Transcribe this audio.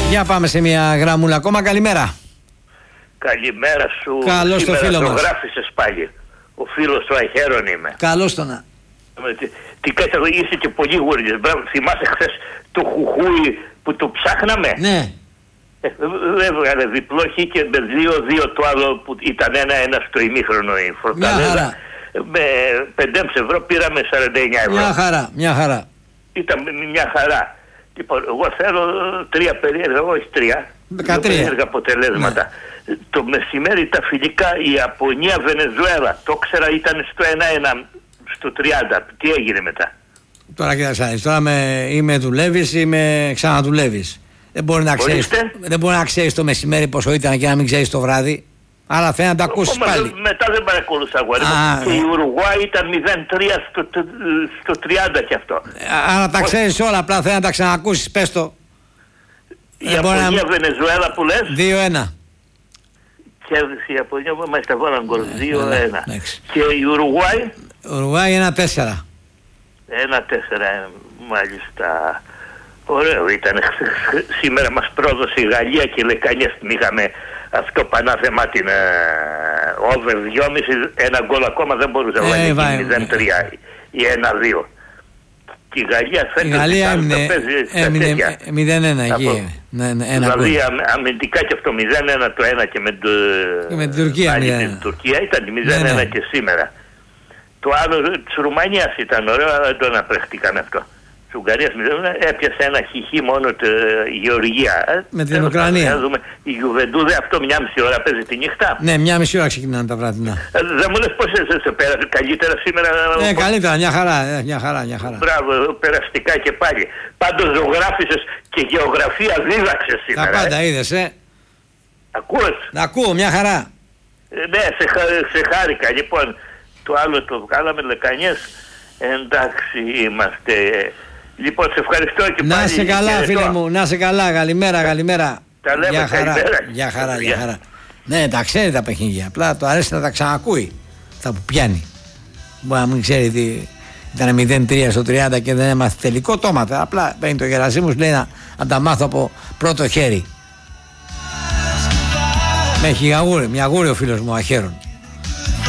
Για πάμε σε μια γραμμούλα ακόμα. Καλημέρα. Καλημέρα σου. Καλώς το φίλο μας. Γράφησες πάλι. Ο φίλος του Αχέρον είμαι. Καλώς το να. Τι κάτσε, είσαι και πολύ γούρνης. Θυμάσαι χθες το χουχούι που το ψάχναμε. Ναι. Έβγαλε διπλό χ και με 2-2 το άλλο που ήταν 1-1 στο ημίχρονο η Φορταλέζα. Με 5 ευρώ πήραμε 49 ευρώ. Μια χαρά, μια χαρά. Ήταν μια χαρά. Λοιπόν, εγώ θέλω 3 περίεργα, όχι 3. 13 περίεργα αποτελέσματα. Ναι. Το μεσημέρι τα φιλικά η Ιαπωνία-Βενεζουέλα. Το ξέρα ήταν στο 1-1 στο 30. Τι έγινε μετά? Τώρα κοίταξε, τώρα ή με δουλεύεις ή με ξαναδουλεύεις. Δεν μπορεί να ξέρεις το μεσημέρι πόσο ήταν και να μην ξέρεις το βράδυ. Άρα θέλει να τα ακούσεις πάλι. Μετά δεν παρακολούσα αγόρι. Και η Ουρουγουάη ήταν 0-3 στο 30 και αυτό. Άρα τα ξέρεις όλα, απλά θέλει να τα ξανακούσεις. Πες το. Η Ιαπωνία-Βενεζουέλα που λες. 2-1. Κέρδισε η Ιαπωνία, μας τα βάλαν γκολ. 2-1. Και η Ουρουγουάη. Ουρουγουάη 1-4. 1-4, μάλιστα. Ωραίο ήταν. Σήμερα μας πρόδωσε η Γαλλία και η Λεκανιές. Είχαμε αυτό πανάθεμα την over 2,5. Ένα γκολ ακόμα δεν μπορούσε να βάλει 0-3 ή 1-2. Και η Γαλλία φέτος έμεινε 0-1 εκεί. Δηλαδή αμυντικά και αυτό 0-1 το ένα και με την Τουρκία ήταν 0-1 και σήμερα. Το άλλο της Ρουμανίας ήταν ωραίο, αλλά δεν το αναπρέχτηκαν αυτό. Της Ουγγαρίας έπιασε ένα χιχί μόνο η Γεωργία. Με την Ουκρανία. Η Γιουβεντούδε αυτό 1,5 ώρα παίζει τη νύχτα. Ναι, 1,5 ώρα ξεκινάνε τα βράδυ. Δεν μου λες πώς σε πέρασε καλύτερα σήμερα? Ναι, καλύτερα, μια χαρά. Μπράβο, περαστικά και πάλι. Πάντως ζωγράφισες και γεωγραφία δίδαξες σήμερα. Τα πάντα είδες, Ακούς? Ακούω, μια χαρά. Ναι, σε χάρηκα. Λοιπόν, το άλλο το βγάλαμε Λεκανιές. Εντάξει είμαστε. Λοιπόν, σε ευχαριστώ και να πάλι. Να σε καλά φίλε μου, να σε καλά. Καλημέρα. Τα λέμε, για χαρά. Ναι, τα ξέρει τα παιχνίδια. Απλά το αρέσει να τα ξανακούει. Αυτά που πιάνει. Μπορεί να μην ξέρει τι ήταν 0-3 στο 30 και δεν έμαθε τελικό. Τόματα. Απλά παίρνει το Γερασίμους, λέει να τα μάθω από πρώτο χέρι. Με έχει μια γούρη ο φίλος μου Αχέρον.